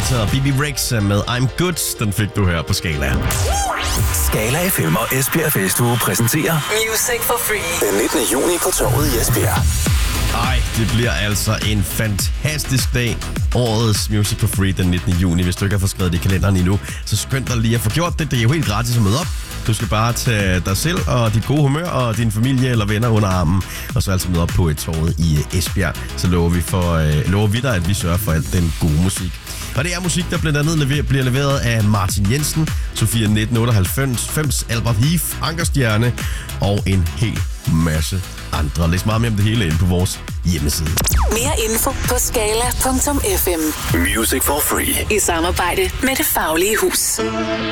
Predator, BB Rex med I'm Good. Den fik du her på Skala. Skala FM og Esbjerg Festuge præsenterer Music for Free den 19. juni på Torvet i Esbjerg. Ej, det bliver altså en fantastisk dag. Årets Music for Free den 19. juni. Hvis du ikke har fået skrevet det i kalenderen endnu, så skynd dig lige at få gjort det. Det er jo helt gratis at møde op. Du skal bare tage dig selv og dit gode humør og din familie eller venner under armen, og så altså møde op på et Torvet i Esbjerg. Så lover vi dig, at vi sørger for alt den gode musik. Og det er musik, der blandt andet bliver leveret af Martin Jensen, Sofia 1998, Albert Heath, Ankerstjerne og en hel masse andre. Læs meget mere om det hele inde på vores hjemmeside. Mere info på skala.fm. Music for Free I samarbejde med Det Faglige Hus.